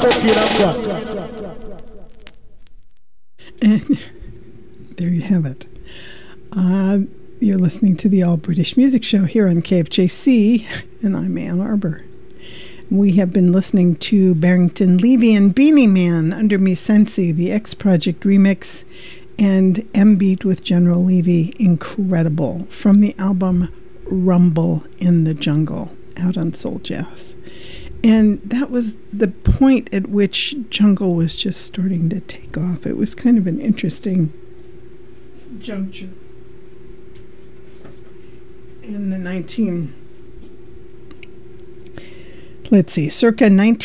And there you have it. You're listening to the All British Music Show here on KFJC, and I'm Ann Arbor. We have been listening to Barrington Levy and Beanie Man, Under Me Sensi, the X Project remix, and M-Beat with General Levy, Incredible, from the album Rumble in the Jungle, out on Soul Jazz. And that was the point at which jungle was just starting to take off. It was kind of an interesting juncture in the circa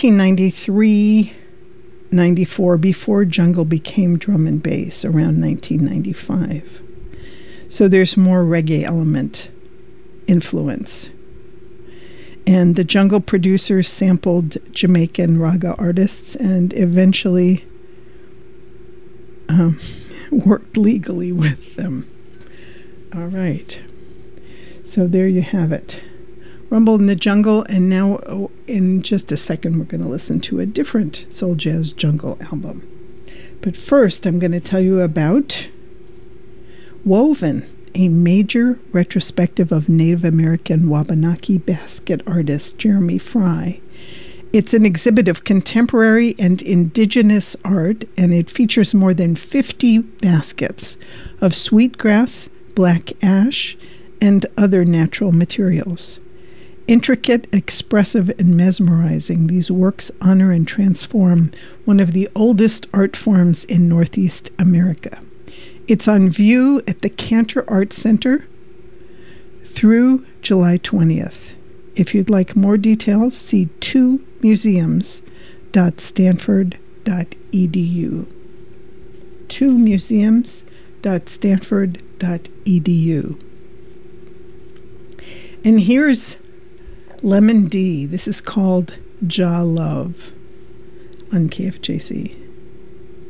1993-94, before jungle became drum and bass, around 1995. So there's more reggae element influence. And the jungle producers sampled Jamaican raga artists and eventually worked legally with them. All right. So there you have it. Rumble in the Jungle. And now in just a second, we're going to listen to a different soul jazz jungle album. But first, I'm going to tell you about Woven, a major retrospective of Native American Wabanaki basket artist Jeremy Fry. It's an exhibit of contemporary and indigenous art, and it features more than 50 baskets of sweetgrass, black ash, and other natural materials. Intricate, expressive, and mesmerizing, these works honor and transform one of the oldest art forms in Northeast America. It's on view at the Cantor Art Center through July 20th. If you'd like more details, see 2museums.stanford.edu. 2museums.stanford.edu. And here's Lemon D. This is called Ja Love on KFJC.